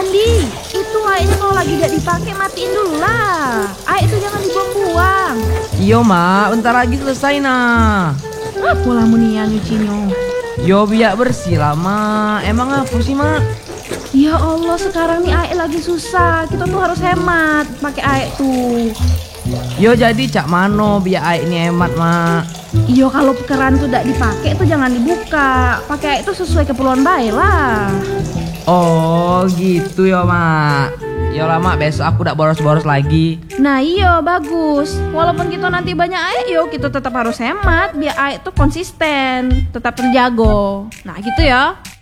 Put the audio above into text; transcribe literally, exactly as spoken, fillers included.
Andi, itu airnya kalau lagi gak dipakai matiin dulu lah. Air itu jangan dibuang-buang. Iyo mak, bentar lagi selesai nah. Apa lah munian nyucinya? Yo biar bersih lah mak. Emang apa sih mak? Ya Allah, sekarang nih air lagi susah. Kita tuh harus hemat pakai air tuh. Yo jadi cak mano biar air ini hemat mak. Iyo kalau keran tuh gak dipakai tuh jangan dibuka. Pakai air itu sesuai keperluan baik lah. Oh gitu ya mak. Yo lah mak, besok aku udah boros-boros lagi. Nah iya bagus. Walaupun kita nanti banyak air, yo kita tetap harus hemat biar air tuh konsisten, tetap terjaga. Nah gitu ya.